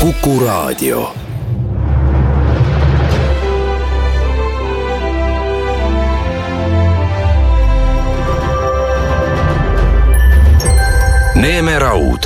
Kuku Raadio. Neeme Raud,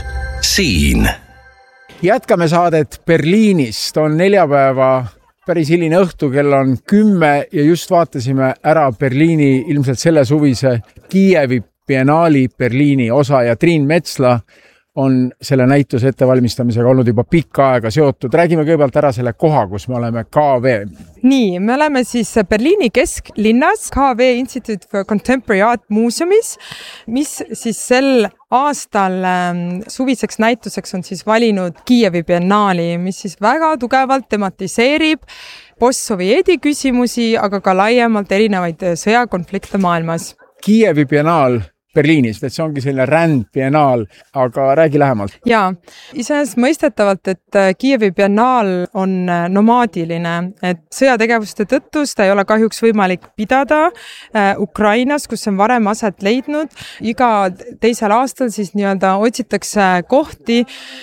siin. Jätkame saadet Berliinist. On neljapäeva päris hiline õhtu, kell on 10 ja just vaatasime ära Berliini ilmselt selle suvise Kiievi biennaali Berliini osa ja Triin Metsla on selle näituse ettevalmistamisega olnud juba pikka aega seotud. Räägime kõigepealt ära selle koha, kus me oleme KV. Nii, me oleme siis Berliini kesklinnas KV Institute for Contemporary Art Museumis, mis siis sel aastal suviseks näituseks on siis valinud Kiievi biennaali, mis siis väga tugevalt tematiseerib postsovjeedi küsimusi, aga ka laiemalt erinevaid sõjakonflikte maailmas. Kiievi biennaal Berliinis, et see ongi selline rändbiennaal, aga räägi lähemalt. Jaa, iseenesest mõistetavalt, et Kiievi biennaal on nomaadiline, et sõjategevuste tõttu seda ei ole kahjuks võimalik pidada Ukrainas, kus on varem aset leidnud. Iga teisel aastal siis nii-öelda otsitakse kohti,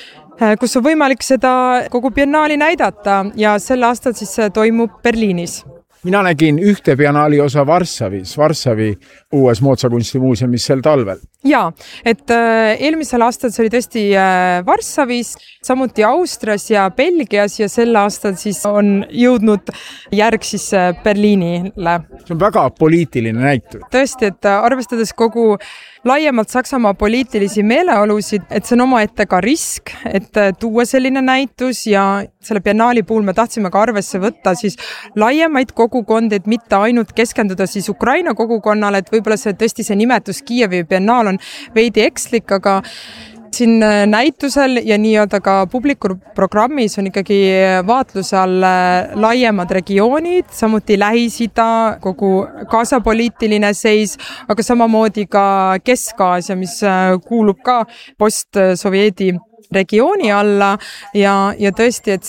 kus on võimalik seda kogu biennaali näidata ja sel aastal siis toimub Berliinis. Mina nägin ühte biennaali osa Varssavi uues moodsakunstimuuseumis sel talvel. Jaa, et eelmisel aastal see oli tõesti Varssavis, samuti Austrias ja Belgias ja sel aastal siis on jõudnud järg siis Berliinile. See on väga poliitiline näitus. Tõesti, et arvestades kogu laiemalt Saksamaa poliitilisi meeleolusid, et see on omaette ka risk, et tuua selline näitus ja selle biennaali puhul me tahtsime ka arvesse võtta siis laiemaid kogukondi, et mitte ainult keskenduda siis Ukraina kogukonnale, et võib-olla see tõesti see nimetus Kiievi biennaal on veidi ekslik, aga siin näitusel ja nii-öelda ka publikuprogrammis on ikkagi vaatluse all laiemad regioonid, samuti Lähis-Ida, kogu kaasapoliitiline seis, aga samamoodi ka Kesk-Aasia, mis kuulub ka postsovjeedi regiooni alla ja tõesti, et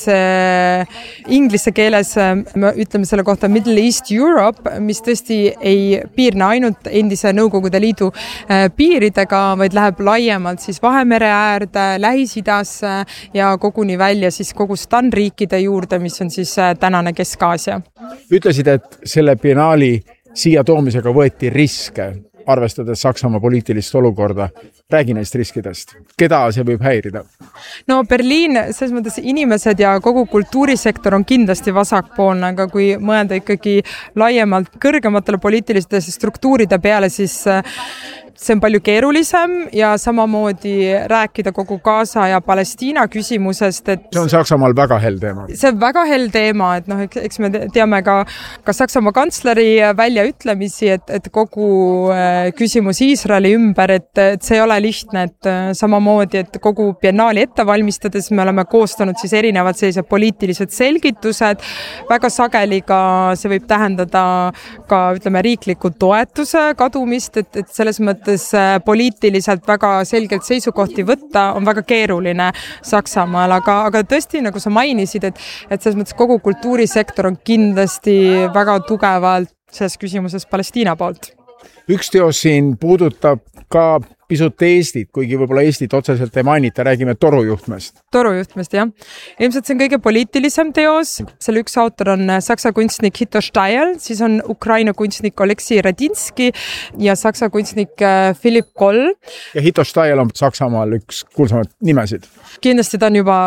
see inglise keeles me ütleme selle kohta Middle East Europe, mis tõesti ei piirne ainult endise Nõukogude Liidu piiridega, vaid läheb laiemalt siis Vahemere äärde, Lähis-Idasse ja koguni välja siis kogu stanriikide juurde, mis on siis tänane Kesk-Aasia. Ütlesid, et selle biennaali siia toomisega võeti riske, arvestades Saksamaa poliitilist olukorda. Räägi neist riskidest. Keda see võib häirida? No Berliin, selles mõttes inimesed ja kogu kultuurisektor on kindlasti vasakpoolne, aga kui mõelda ikkagi laiemalt kõrgematele poliitiliste struktuuride peale, siis see on palju keerulisem ja samamoodi rääkida kogu Gaza ja Palestiina küsimusest, et see on Saksamaal väga hell teema. See on väga hell teema, et eks me teame ka Saksamaa kantsleri väljaütlemisi, et kogu küsimus Iisraeli ümber, et see ei ole lihtne, et samamoodi, et kogu biennaali ette valmistades me oleme koostanud siis erinevad sellised poliitilised selgitused, väga sageli ka see võib tähendada ka ütleme riikliku toetuse kadumist, et selles mõttes poliitiliselt väga selgelt seisukohti võtta on väga keeruline Saksamaal, aga tõesti, nagu sa mainisid, et selles mõttes kogu kultuurisektor on kindlasti väga tugevalt selles küsimuses Palestiina poolt. Üks teos siin puudutab ka pisut Eestit, kuigi võib-olla Eestit otseselt ei mainita, räägime Torujuhtmest. Torujuhtmest, jah. Ilmselt see on kõige poliitilisem teos. Selle üks autor on saksa kunstnik Hito Steyr, siis on Ukraina kunstnik Oleksii Radinski ja saksa kunstnik Philipp Koll. Ja Hito Steyr on Saksamaal üks kuulsamad nimesid. Kindlasti ta on juba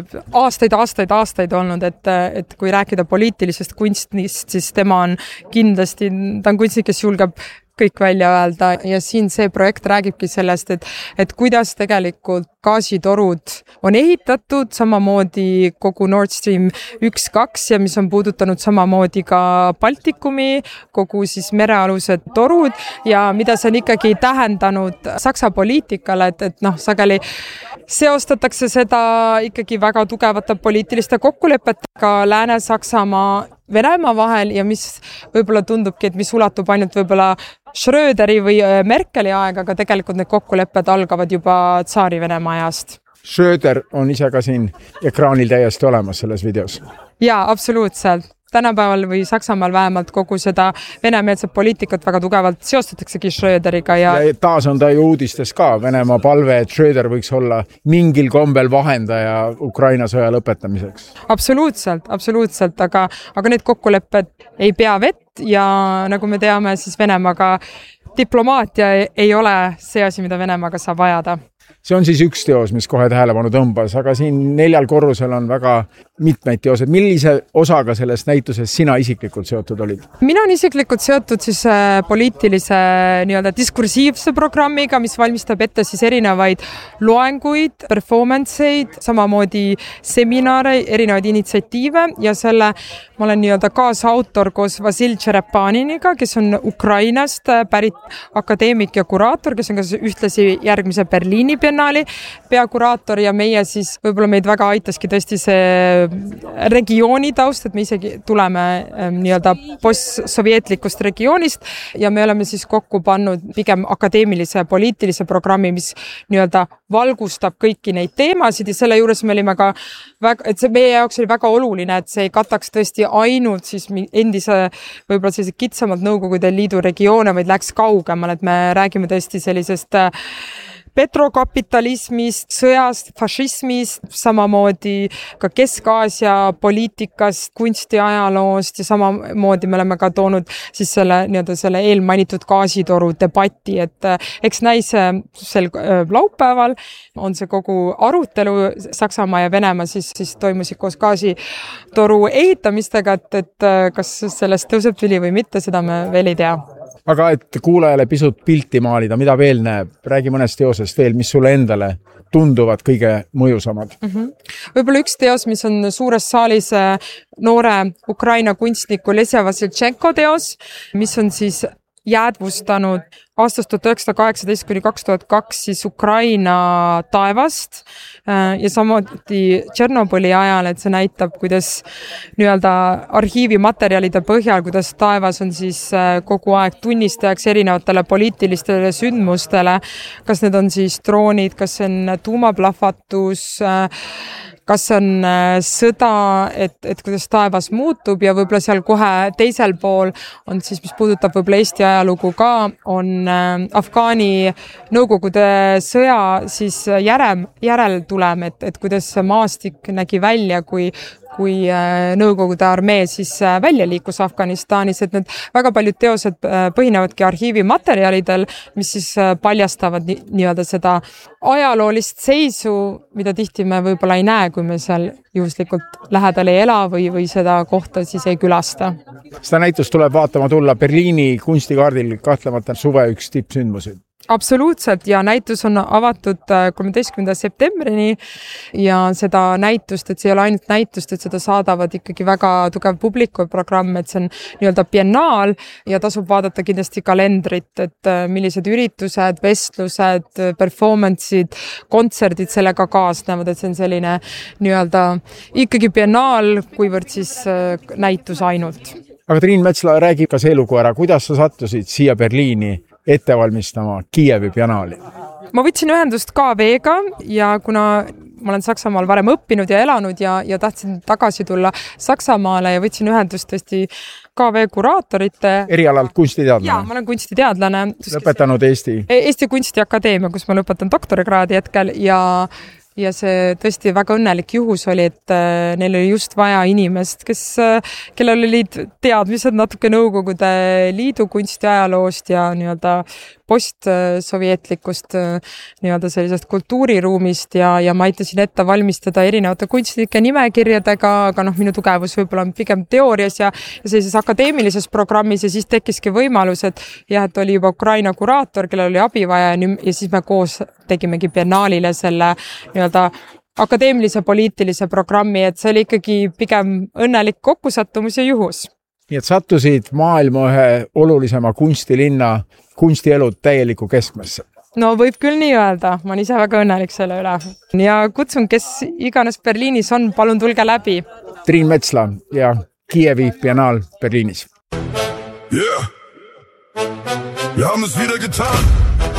aastaid olnud, et kui rääkida poliitilisest kunstnist, siis tema on kindlasti, ta on kunstnik, kes julgeb kõik välja öelda ja siin see projekt räägibki sellest, et kuidas tegelikult gaasitorud on ehitatud, samamoodi kogu Nord Stream 1-2 ja mis on puudutanud samamoodi ka Baltikumi, kogu siis merealused torud ja mida see on ikkagi tähendanud Saksa poliitikale, et sageli seostatakse seda ikkagi väga tugevate poliitiliste kokkulepetega Lääne-Saksamaa Venemaa vahel ja mis võib-olla tundubki, et mis ulatub ainult võib-olla Schröderi või Merkeli aega, aga tegelikult need kokkulepped algavad juba tsaari Venemaa ajast. Schröder on ise ka siin ekraanil täiesti olemas selles videos. Jaa, absoluutselt. tänapäeval või Saksamaal vähemalt kogu seda venemeelset poliitikat väga tugevalt seostataksegi Schröderiga ja taas on ta ju uudistes ka Venemaa palve, et Schröder võiks olla mingil kombel vahendaja Ukraina sõja lõpetamiseks. Absoluutselt, aga need kokkulepped ei pea vett ja nagu me teame, siis Venemaaga diplomaatia ei ole see asi, mida Venemaaga saab ajada. See on siis üks teos, mis kohe tähelepanu tõmbas, aga siin 4 korrusel on väga mitmeid teosed. Millise osaga sellest näituses sina isiklikult seotud olid? Mina olen isiklikult seotud siis poliitilise nii-öelda diskursiivse programmiga, mis valmistab ette siis erinevaid loenguid, performanceid, samamoodi seminare, erinevaid initsiatiive ja selle ma olen nii-öelda kaasautor koos Vasil Tšerepaniniga, kes on Ukrainast pärit akadeemik ja kuraator, kes on ka ühtlasi järgmise Berliini biennaali peakuraator ja meie siis võib-olla meid väga aitaski tõesti see regiooni taust, et me isegi tuleme nii-öelda post-sovjetlikust regioonist ja me oleme siis kokku pannud pigem akadeemilise poliitilise programmi, mis nii-öelda valgustab kõiki neid teemasid ja selle juures me olime ka et see meie jaoks oli väga oluline, et see ei kataks tõesti ainult siis endise võib-olla sellised kitsamalt Nõukogude Liidu regioone, vaid läks kaugemal, et me räägime tõesti sellisest petrokapitalismist, sõjast, fašismist, samamoodi ka Kesk-Aasia poliitikast, kunstiajaloost ja samamoodi me oleme ka toonud siis selle eelmainitud gaasitoru debatti, et eks näis sel laupäeval on see kogu arutelu Saksamaa ja Venemaa siis toimusid koos gaasitoru ehitamistega, et kas sellest tõuseb tüli või mitte, seda me veel ei tea. Aga et kuulajale pisut pilti maalida, mida veel näeb? Räägi mõnest teosest veel, mis sulle endale tunduvad kõige mõjusamad. Võib-olla üks teos, mis on suures saalis noore Ukraina kunstniku Lesja Vasiltšenko teos, mis on siis jäädvustanud aastast 1918–2002 siis Ukraina taevast ja samuti Tšernobõli ajal, et see näitab, kuidas nii-öelda arhiivimaterjalide põhjal, kuidas taevas on siis kogu aeg tunnistajaks erinevatele poliitilistele sündmustele, kas need on siis droonid, kas see on tuumaplahvatus, kas on sõda, et kuidas taevas muutub ja võib-olla seal kohe teisel pool on siis, mis puudutab võib-olla Eesti ajalugu ka, on Afgaani Nõukogude sõja siis järeltulem, et kuidas maastik nägi välja, kui Nõukogude armee siis välja liikus Afganistanis, et need väga paljud teosed põhinevadki arhiivimaterjalidel, mis siis paljastavad nii-öelda seda ajaloolist seisu, mida tihti me võib-olla ei näe, kui me seal juhuslikult lähedal ei ela või seda kohta siis ei külasta. Seda näitust tuleb vaatama tulla Berliini kunstikaardil kahtlemata suve üks tippsündmusi. Absoluutselt ja näitus on avatud 13. septembrini ja seda näitust, et see ei ole ainult näitust, et seda saadavad ikkagi väga tugev publikuprogramm, et see on nii-öelda biennaal ja tasub vaadata kindlasti kalendrit, et millised üritused, vestlused, performance'id, kontserdid sellega kaasnevad, et see on selline nii-öelda ikkagi biennaal, kuivõrd siis näitus ainult. Aga Triin Metsla räägib ka see lugu ära, kuidas sa sattusid siia Berliini ette valmistama Kiievi biennaali? Ma võtsin ühendust KV-ga ja kuna ma olen Saksamaal varem õppinud ja elanud ja tahtsin tagasi tulla Saksamaale ja võtsin ühendust tõesti KV kuraatorite. Erialalt kunstiteadlane? Jaa, ma olen kunstiteadlane. Lõpetanud Eesti Kunstiakadeemia, kus ma lõpetan doktorikraadi hetkel ja see tõesti väga õnnelik juhus oli, et neil oli just vaja inimest, kellel olid teadmised natuke Nõukogude Liidu kunstiajaloost ja nii-öelda postsovjetlikust nii-öelda sellisest kultuuriruumist ja ma aitasin ette valmistada erinevate kunstnike nimekirjadega, aga minu tugevus võib-olla on pigem teoorias ja sellises akadeemilises programmis ja siis tekkiski võimalus, et oli juba Ukraina kuraator, kellel oli abi vaja ja siis me koos tegimegi biennaalile selle nii-öelda akadeemilise poliitilise programmi, et see oli ikkagi pigem õnnelik kokkusattumus ja juhus. Nii et sattusid maailma ühe olulisema kunstilinna kunstielud täieliku keskmesse. No võib küll nii öelda, ma olen ise väga õnnelik selle üle. Ja kutsun, kes iganes Berliinis on, palun tulge läbi. Triin Metsla ja Kiievi biennaal Berliinis. Yeah. Wir haben es wieder getan.